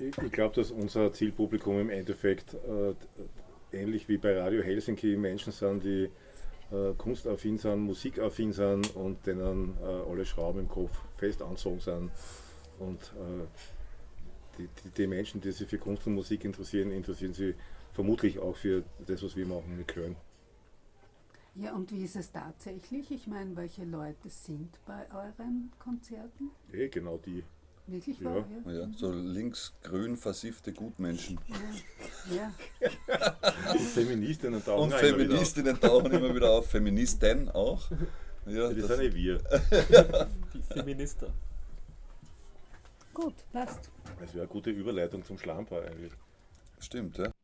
Ich glaube, dass unser Zielpublikum im Endeffekt ähnlich wie bei Radio Helsinki Menschen sind, die kunstaffin sind, musikaffin sind und denen alle Schrauben im Kopf fest anzogen sind. Und die Menschen, die sich für Kunst und Musik interessieren, interessieren sich vermutlich auch für das, was wir machen mit Chören. Ja, und wie ist es tatsächlich? Ich meine, welche Leute sind bei euren Konzerten? Genau die. Wirklich Ja. wahr? Ja. Ja, so linksgrün versiffte Gutmenschen. Ja. Und Feministinnen tauchen Und auch immer wieder Feministinnen tauchen immer wieder auf. Feministen auch. Ja, auf. Das sind ja wir. Die Feminister. Gut, passt. Das wäre eine gute Überleitung zum Schlamper eigentlich. stimmt, ja.